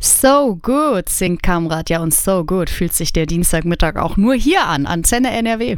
So gut singt Kamrat, ja, und so gut fühlt sich der Dienstagmittag auch nur hier an, Antenne NRW.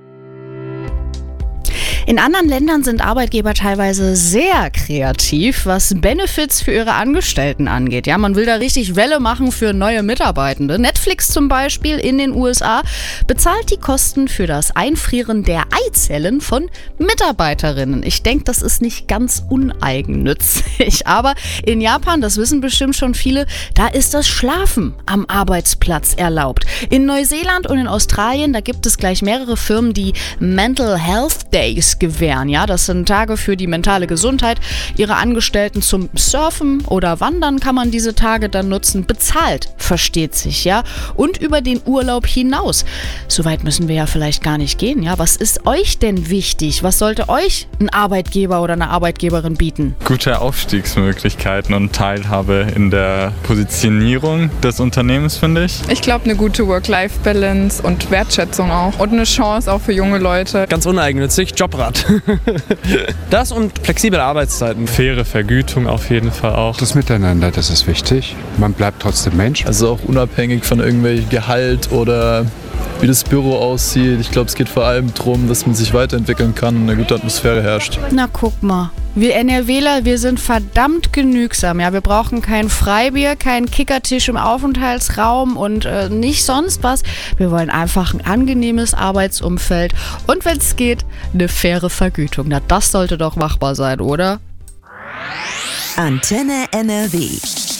In anderen Ländern sind Arbeitgeber teilweise sehr kreativ, was Benefits für ihre Angestellten angeht. Ja, man will da richtig Welle machen für neue Mitarbeitende. Netflix zum Beispiel in den USA bezahlt die Kosten für das Einfrieren der Eizellen von Mitarbeiterinnen. Ich denke, das ist nicht ganz uneigennützig. Aber in Japan, das wissen bestimmt schon viele, da ist das Schlafen am Arbeitsplatz erlaubt. In Neuseeland und in Australien, da gibt es gleich mehrere Firmen, die Mental Health Days gewähren. Ja, das sind Tage für die mentale Gesundheit. Ihre Angestellten zum Surfen oder Wandern kann man diese Tage dann nutzen. Bezahlt, versteht sich, ja. Und über den Urlaub hinaus. Soweit müssen wir ja vielleicht gar nicht gehen, ja. Was ist euch denn wichtig? Was sollte euch ein Arbeitgeber oder eine Arbeitgeberin bieten? Gute Aufstiegsmöglichkeiten und Teilhabe in der Positionierung des Unternehmens, finde ich. Ich glaube, eine gute Work-Life-Balance und Wertschätzung auch. Und eine Chance auch für junge Leute. Ganz uneigennützig, Jobrad. Das und flexible Arbeitszeiten. Faire Vergütung auf jeden Fall auch. Das Miteinander, das ist wichtig. Man bleibt trotzdem Mensch. Also auch unabhängig von irgendwelchem Gehalt oder wie das Büro aussieht. Ich glaube, es geht vor allem darum, dass man sich weiterentwickeln kann und eine gute Atmosphäre herrscht. Na, guck mal. Wir NRWler, wir sind verdammt genügsam. Ja, wir brauchen kein Freibier, keinen Kickertisch im Aufenthaltsraum und nicht sonst was. Wir wollen einfach ein angenehmes Arbeitsumfeld und wenn es geht, eine faire Vergütung. Na, das sollte doch machbar sein, oder? Antenne NRW.